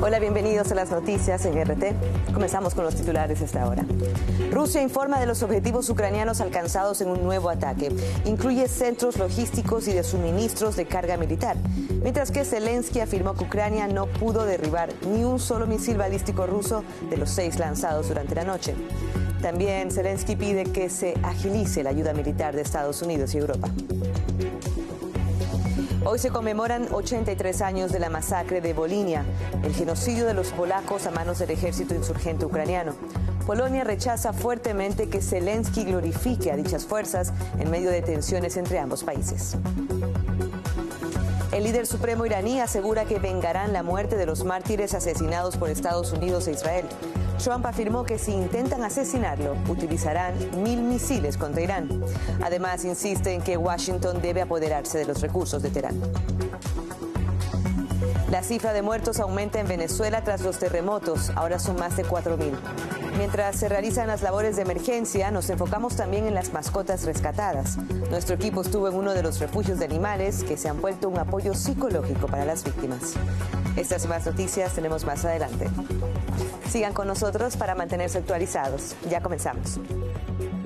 Hola, bienvenidos a las noticias en RT. Comenzamos con los titulares a esta hora. Rusia informa de los objetivos ucranianos alcanzados en un nuevo ataque. Incluye centros logísticos y de suministros de carga militar. Mientras que Zelensky afirmó que Ucrania no pudo derribar ni un solo misil balístico ruso de los 6 lanzados durante la noche. También Zelensky pide que se agilice la ayuda militar de Estados Unidos y Europa. Hoy se conmemoran 83 años de la masacre de Volinia, el genocidio de los polacos a manos del ejército insurgente ucraniano. Polonia rechaza fuertemente que Zelensky glorifique a dichas fuerzas en medio de tensiones entre ambos países. El líder supremo iraní asegura que vengarán la muerte de los mártires asesinados por Estados Unidos e Israel. Trump afirmó que si intentan asesinarlo, utilizarán 1000 misiles contra Irán. Además, insiste en que Washington debe apoderarse de los recursos de Teherán. La cifra de muertos aumenta en Venezuela tras los terremotos. Ahora son más de 4000. Mientras se realizan las labores de emergencia, nos enfocamos también en las mascotas rescatadas. Nuestro equipo estuvo en uno de los refugios de animales que se han vuelto un apoyo psicológico para las víctimas. Estas y más noticias tenemos más adelante. Sigan con nosotros para mantenerse actualizados. Ya comenzamos.